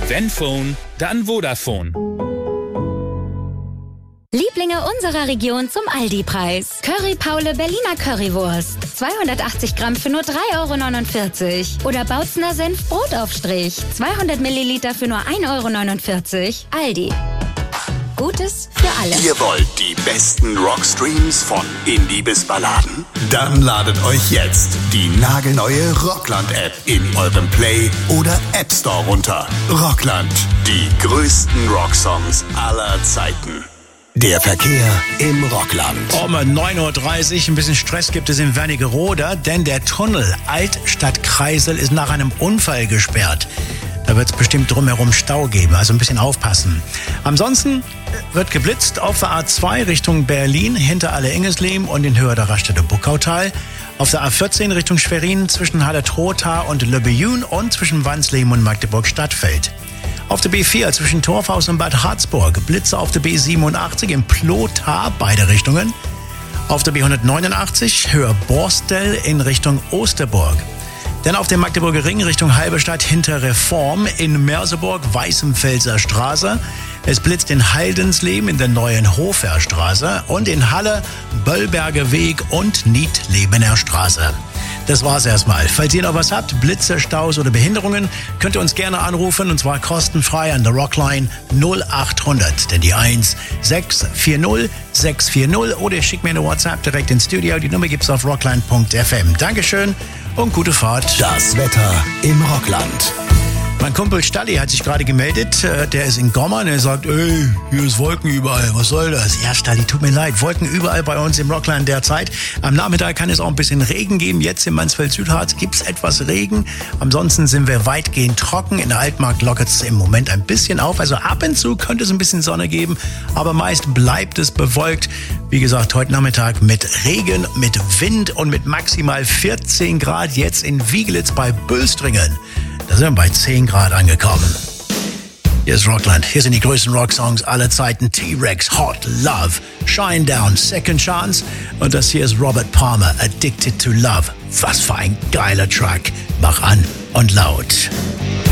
Wenn Phone, dann Vodafone. Lieblinge unserer Region zum Aldi-Preis. Curry Paule Berliner Currywurst. 280 Gramm für nur 3,49 €. Oder Bautzener Senf Brotaufstrich. 200 Milliliter für nur 1,49 €. Aldi. Gutes für alle. Ihr wollt die besten Rockstreams von Indie bis Balladen? Dann ladet euch jetzt die nagelneue Rockland-App in eurem Play- oder App Store runter. Rockland, die größten Rocksongs aller Zeiten. Der Verkehr im Rockland. Um 9:30 Uhr, ein bisschen Stress gibt es in Wernigerode, denn der Tunnel Altstadt-Kreisel ist nach einem Unfall gesperrt. Da wird es bestimmt drumherum Stau geben, also ein bisschen aufpassen. Ansonsten wird geblitzt auf der A2 Richtung Berlin, hinter Alle-Ingesleben und in Höhe der Raststätte Buckautal. Auf der A14 Richtung Schwerin zwischen Halle-Trotha und Le Billon und zwischen Wansleben und Magdeburg-Stadtfeld. Auf der B4 zwischen Torfhaus und Bad Harzburg, Blitze auf der B87 in Plothar, beide Richtungen. Auf der B189 Höhe Borstel in Richtung Osterburg. Dann auf dem Magdeburger Ring Richtung Halberstadt hinter Reform in Merseburg, Weißenfelser Straße. Es blitzt in Haldensleben in der neuen Hoferstraße und in Halle, Böllberger Weg und Niedlebener Straße. Das war's erstmal. Falls ihr noch was habt, Blitze, Staus oder Behinderungen, könnt ihr uns gerne anrufen und zwar kostenfrei an der Rockline 0800. Denn die 1640 640 oder ihr schickt mir eine WhatsApp direkt ins Studio. Die Nummer gibt's auf rockline.fm. Dankeschön und gute Fahrt. Das Wetter im Rockland. Mein Kumpel Stalli hat sich gerade gemeldet, der ist in Gommern, er sagt, ey, hier ist Wolken überall, was soll das? Ja, Stalli, tut mir leid, Wolken überall bei uns im Rockland derzeit. Am Nachmittag kann es auch ein bisschen Regen geben, jetzt im Mansfeld-Südharz gibt es etwas Regen. Ansonsten sind wir weitgehend trocken, in der Altmark lockert es im Moment ein bisschen auf, also ab und zu könnte es ein bisschen Sonne geben, aber meist bleibt es bewölkt. Wie gesagt, heute Nachmittag mit Regen, mit Wind und mit maximal 14 Grad jetzt in Wieglitz bei Bülstringen. Da sind wir bei 10 Grad angekommen. Hier ist Rockland. Hier sind die größten Rocksongs aller Zeiten. T-Rex, Hot Love, Shine Down, Second Chance. Und das hier ist Robert Palmer, Addicted to Love. Was für ein geiler Track. Mach an und laut.